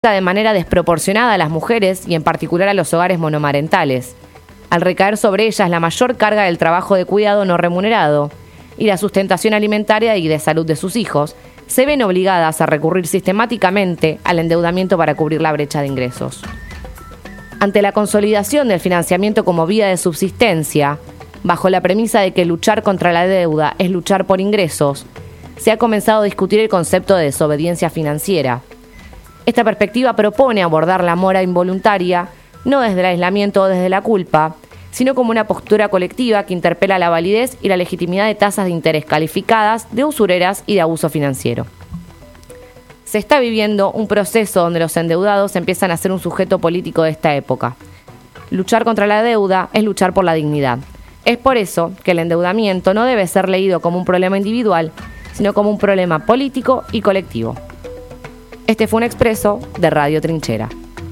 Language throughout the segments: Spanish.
de manera desproporcionada a las mujeres y en particular a los hogares monomarentales, al recaer sobre ellas la mayor carga del trabajo de cuidado no remunerado y la sustentación alimentaria y de salud de sus hijos, se ven obligadas a recurrir sistemáticamente al endeudamiento para cubrir la brecha de ingresos. Ante la consolidación del financiamiento como vía de subsistencia, bajo la premisa de que luchar contra la deuda es luchar por ingresos, se ha comenzado a discutir el concepto de desobediencia financiera. Esta perspectiva propone abordar la mora involuntaria no desde el aislamiento o desde la culpa, sino como una postura colectiva que interpela la validez y la legitimidad de tasas de interés calificadas de usureras y de abuso financiero. Se está viviendo un proceso donde los endeudados empiezan a ser un sujeto político de esta época. Luchar contra la deuda es luchar por la dignidad. Es por eso que el endeudamiento no debe ser leído como un problema individual, sino como un problema político y colectivo. Este fue un expreso de Radio Trinchera.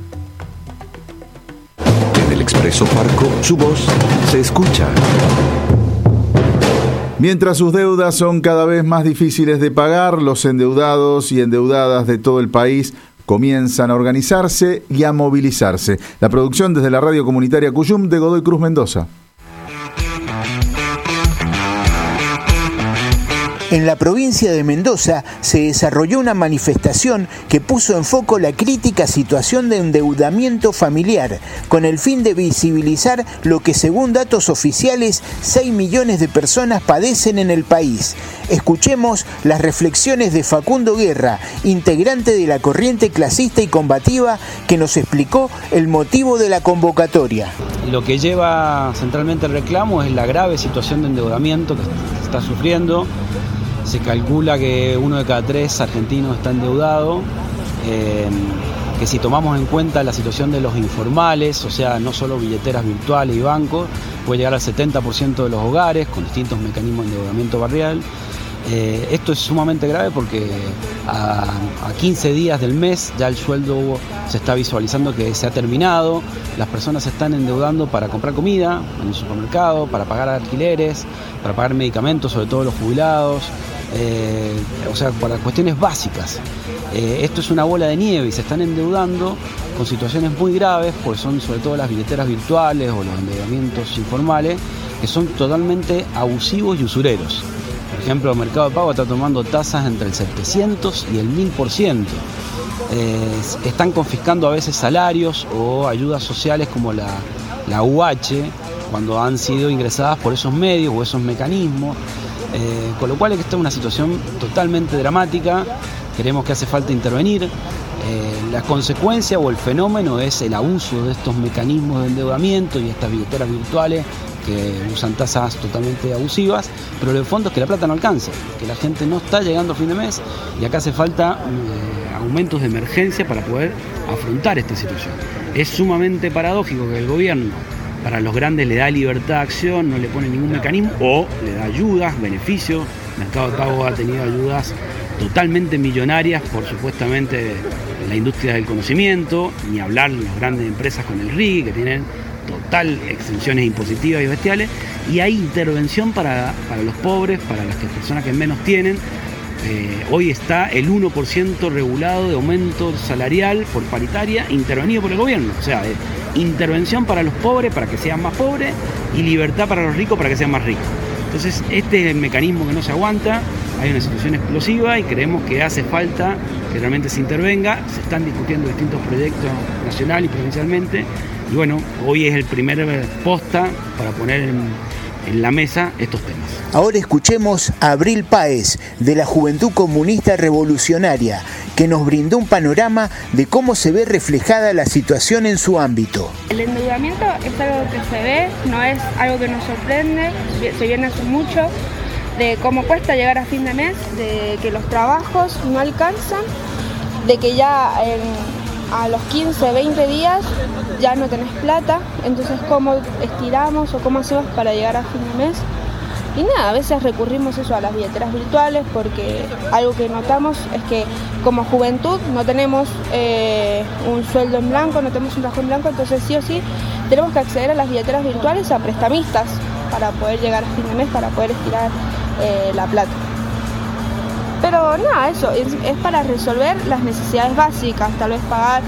En el Expreso Farco, su voz se escucha. Mientras sus deudas son cada vez más difíciles de pagar, los endeudados y endeudadas de todo el país comienzan a organizarse y a movilizarse. La producción desde la radio comunitaria Cuyum de Godoy Cruz Mendoza. En la provincia de Mendoza se desarrolló una manifestación que puso en foco la crítica situación de endeudamiento familiar, con el fin de visibilizar lo que según datos oficiales 6 millones de personas padecen en el país. Escuchemos las reflexiones de Facundo Guerra, integrante de la corriente clasista y combativa, que nos explicó el motivo de la convocatoria. Lo que lleva centralmente el reclamo es la grave situación de endeudamiento que está sufriendo. Se calcula que 1 de cada 3 argentinos está endeudado, que si tomamos en cuenta la situación de los informales, o sea, no solo billeteras virtuales y bancos, puede llegar al 70% de los hogares con distintos mecanismos de endeudamiento barrial. Esto es sumamente grave porque a 15 días del mes ya el sueldo se está visualizando que se ha terminado, las personas se están endeudando para comprar comida en el supermercado, para pagar alquileres, para pagar medicamentos, sobre todo los jubilados, o sea, para cuestiones básicas. Esto es una bola de nieve y se están endeudando con situaciones muy graves, porque son sobre todo las billeteras virtuales o los endeudamientos informales, que son totalmente abusivos y usureros. Por ejemplo, el Mercado Pago está tomando tasas entre el 700 y el 1000%. Están confiscando a veces salarios o ayudas sociales como la UH, cuando han sido ingresadas por esos medios o esos mecanismos. Con lo cual esta es una situación totalmente dramática. Creemos que hace falta intervenir. La consecuencia o el fenómeno es el abuso de estos mecanismos de endeudamiento y estas billeteras virtuales que usan tasas totalmente abusivas, pero el fondo es que la plata no alcanza, que la gente no está llegando a fin de mes y acá hace falta aumentos de emergencia para poder afrontar esta situación. Es sumamente paradójico que el gobierno para los grandes le da libertad de acción, no le pone ningún mecanismo o le da ayudas, beneficios. Mercado Pago ha tenido ayudas totalmente millonarias por supuestamente la industria del conocimiento, ni hablar de las grandes empresas con el RIGI que tienen total exenciones impositivas y bestiales, y hay intervención para los pobres, para las personas que menos tienen. Hoy está el 1% regulado de aumento salarial por paritaria intervenido por el gobierno, o sea, intervención para los pobres para que sean más pobres y libertad para los ricos para que sean más ricos. Entonces este es el mecanismo que no se aguanta, hay una situación explosiva y creemos que hace falta que realmente se intervenga. Se están discutiendo distintos proyectos nacional y provincialmente y bueno, hoy es el primer posta para poner en la mesa estos temas. Ahora escuchemos a Abril Páez, de la Juventud Comunista Revolucionaria, que nos brindó un panorama de cómo se ve reflejada la situación en su ámbito. El endeudamiento es algo que se ve, no es algo que nos sorprende, se viene hace mucho, de cómo cuesta llegar a fin de mes, de que los trabajos no alcanzan, de que ya a los 15, 20 días ya no tenés plata, entonces cómo estiramos o cómo hacemos para llegar a fin de mes. Y nada, a veces recurrimos eso a las billeteras virtuales porque algo que notamos es que como juventud no tenemos un sueldo en blanco, no tenemos un trabajo en blanco, entonces sí o sí tenemos que acceder a las billeteras virtuales a prestamistas para poder llegar a fin de mes, para poder estirar la plata. Pero nada, eso es para resolver las necesidades básicas, tal vez pagar